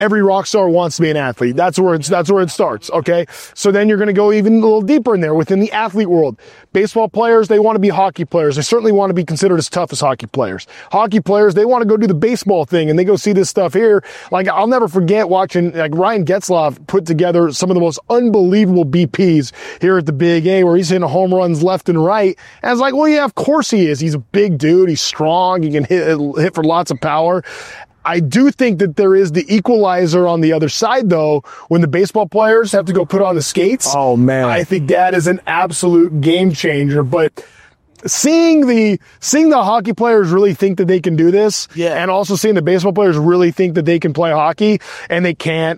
every rock star wants to be an athlete. That's where it starts. Okay. So then you're going to go even a little deeper in there within the athlete world. Baseball players, they want to be hockey players. They certainly want to be considered as tough as hockey players. Hockey players, they want to go do the baseball thing and they go see this stuff here. Like, I'll never forget watching, like, Ryan Getzlaf put together some of the most unbelievable BPs here at the Big A, where he's hitting home runs left and right. And I was like, well, yeah, of course he is. He's a big dude. He's strong. He can hit for lots of power. I do think that there is the equalizer on the other side, though, when the baseball players have to go put on the skates. Oh, man. I think that is an absolute game changer. But seeing the hockey players really think that they can do this, and also seeing the baseball players really think that they can play hockey, and they can't.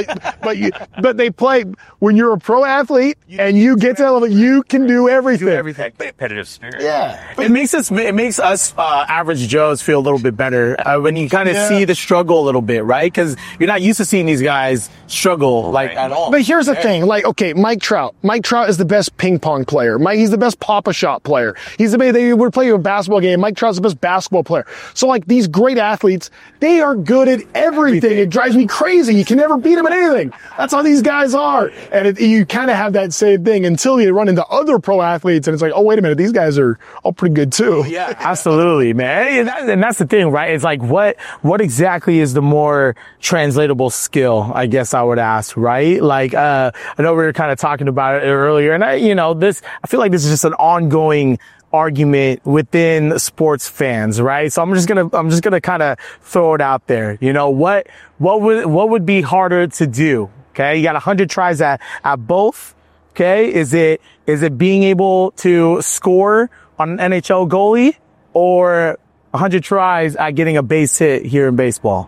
But they play. When you're a pro athlete and you get to that level, you can do everything. Competitive spirit. Yeah, it makes us average Joes feel a little bit better when you kind of see the struggle a little bit, right? Because you're not used to seeing these guys struggle at all. But here's the thing: like, okay, Mike Trout. Mike Trout is the best ping pong player. He's the best Papa Shot player. They would play a basketball game. Mike Trout's the best basketball player. So, like, these great athletes, they are good at everything. It drives me crazy. You can never beat them at anything. That's how these guys are. And you kind of have that same thing until you run into other pro athletes, and it's like, oh, wait a minute, these guys are all pretty good too. Yeah, absolutely, man. And that's the thing, right? It's like, what exactly is the more translatable skill, I guess I would ask, right? Like, I know we were kind of talking about it earlier, and I feel like this is just an ongoing argument within sports fans, right? So I'm just gonna kind of throw it out there. You know, what would be harder to do? Okay. You got 100 tries at both. Okay. Is it being able to score on an NHL goalie, or 100 tries at getting a base hit here in baseball?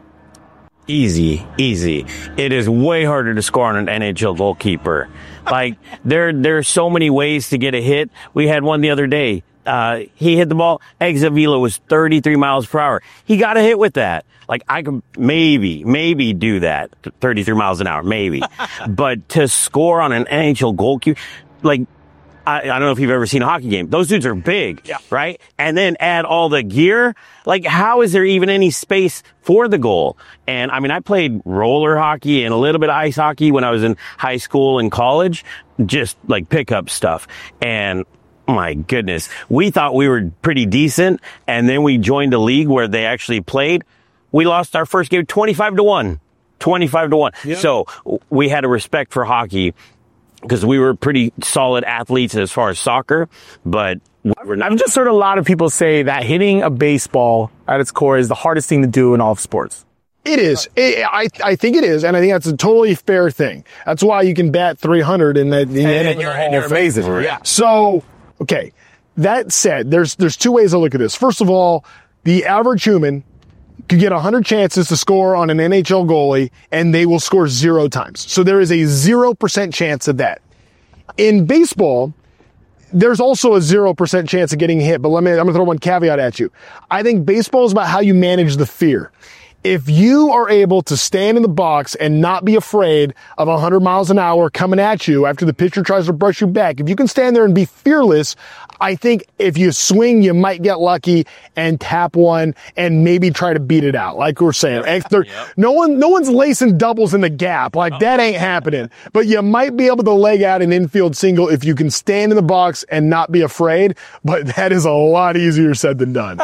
Easy. It is way harder to score on an NHL goalkeeper. Like, there's so many ways to get a hit. We had one the other day. He hit the ball. Exit velo was 33 miles per hour. He got a hit with that. Like, I could maybe do that. 33 miles an hour, maybe. But to score on an NHL goalkeeper, like, I don't know if you've ever seen a hockey game. Those dudes are big, right? And then add all the gear. Like, how is there even any space for the goal? And I mean, I played roller hockey and a little bit of ice hockey when I was in high school and college, just like pickup stuff. And my goodness, we thought we were pretty decent. And then we joined a league where they actually played. We lost our first game 25-1. 25-1. Yep. So we had a respect for hockey, because we were pretty solid athletes as far as soccer, but I've just heard a lot of people say that hitting a baseball at its core is the hardest thing to do in all of sports. It is. I think it is, and I think that's a totally fair thing. That's why you can bat 300 and you're in your face. Yeah. So, okay. That said, there's two ways to look at this. First of all, the average human could get 100 chances to score on an NHL goalie, and they will score 0 times. So there is a 0% chance of that. In baseball, there's also a 0% chance of getting hit, but I'm going to throw one caveat at you. I think baseball is about how you manage the fear. If you are able to stand in the box and not be afraid of 100 miles an hour coming at you after the pitcher tries to brush you back, if you can stand there and be fearless, I think if you swing, you might get lucky and tap one and maybe try to beat it out. Like we're saying, no one's lacing doubles in the gap. Like, that ain't happening. But you might be able to leg out an infield single if you can stand in the box and not be afraid. But that is a lot easier said than done.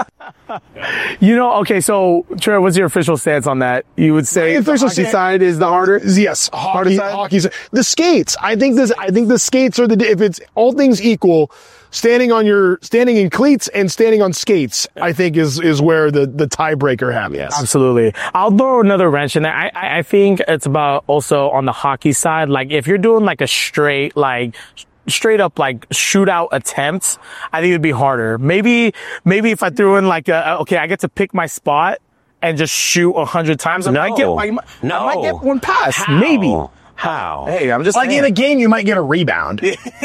Okay, so Trey, what's your official stance on that? You would say the hockey side is the harder? Yes, hockey. The skates. I think the skates are if it's all things equal, standing in cleats and standing on skates, I think is where the tiebreaker happens. Yes. Absolutely. I'll throw another wrench in there. I think it's about also on the hockey side. Like, if you're doing like a straight up like shootout attempts, I think it'd be harder. Maybe if I threw in like I get to pick my spot and just shoot 100 times. I might get one pass. How? Maybe. How? Hey, I'm just like saying. In a game, you might get a rebound.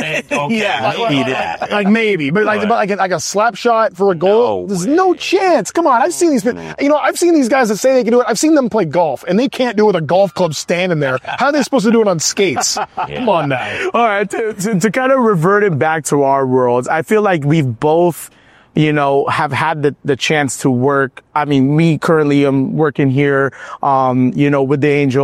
Yeah, like maybe, but like a slap shot for a goal. There's no chance. Come on, I've seen these. I've seen these guys that say they can do it. I've seen them play golf, and they can't do it with a golf club standing there. How are they supposed to do it on skates? Come on now. All right, to kind of revert it back to our worlds, I feel like we've both you know, have had the chance to work. I mean, me currently am working here, you know, with the Angels.